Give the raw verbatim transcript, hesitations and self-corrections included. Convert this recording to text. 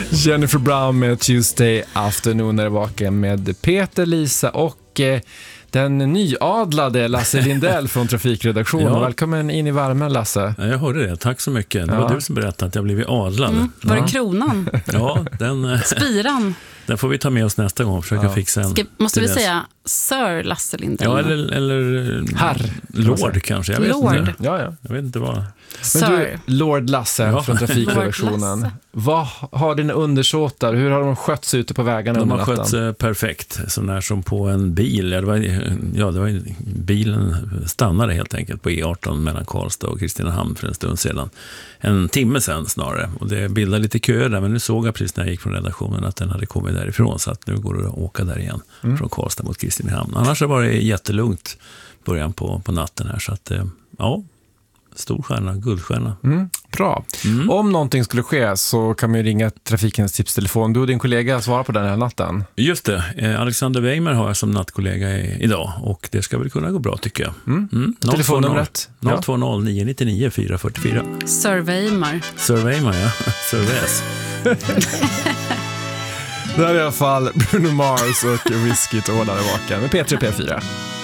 Jennifer Brown med Tuesday Afternoon är vaken med Peter, Lisa och eh, den nyadlade Lasse Lindell från Trafikredaktionen. Ja. Välkommen in i värmen, Lasse. Ja, jag hörde det. Tack så mycket. Det ja. var du som berättade att jag blivit adlad. Mm. Var ja. det kronan? Ja, den... Spiran. Den får vi ta med oss nästa gång och försöka ja. fixa en. Ska, måste vi säga Sir Lasse Lindell? Ja, eller, eller herr. Lord kanske. Jag vet Lord. inte. Ja, ja. Jag vet inte vad. Men du, Lord Lasse ja. från Trafikredaktionen. Lasse. Vad har dina undersåtar? Hur har de skötts ute på vägarna? De har skötts eh, perfekt. Så när som på en bil. Ja, det var, ja, det var, bilen stannade helt enkelt på E arton mellan Karlstad och Kristinehamn för en stund sedan. En timme sedan snarare. Och det bildade lite köer där. Men nu såg jag precis när jag gick från redaktionen att den hade kommit därifrån. Så att nu går det att åka där igen mm. från Karlstad mot Kristinehamn. Annars har det varit jättelugnt början på, på natten här. Så att, ja, stor stjärna, guldstjärna. Mm, bra. Mm. Om någonting skulle ske så kan man ju ringa Trafikens tipstelefon. Du och din kollega svarar på den här natten. Just det. Alexander Weimer har jag som nattkollega i, idag. Och det ska väl kunna gå bra tycker jag. Mm. Mm. Telefonnumret? noll två noll nio nio nio fyra fyra fyra. Sir Weimer. Sir Weimer, ja. Sir Wes. Det här är i alla fall Bruno Mars och Whiskey Tålare vaken med P tre P fyra.